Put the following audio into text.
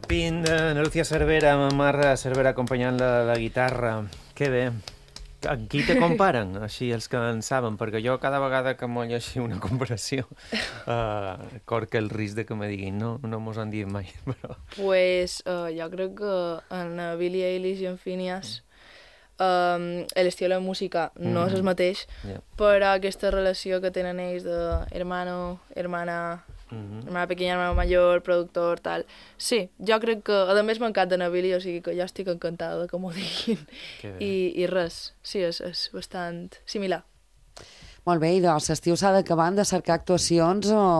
Pin de Lucía Cervera, Mar Cervera acompanyant la guitarra. Que bé. Amb qui te comparen, així, els que en saben? Perquè jo cada vegada que m'ho així una comparació corc el risc de que me diguin no mos han dit mai, però... Pues jo crec que en Billie Eilish i en Phineas l'estil de música no és el mateix, però aquesta relació que tenen ells de hermano, hermana, hermana pequeña, hermano mayor, productor, tal. Sí, jo crec que, a més m'encanta en Billie, o sigui que jo estic encantada de que m'ho diguin. I res, sí, és bastant similar. Molt bé, i doncs l'estiu s'ha d'acabar, de cercar actuacions o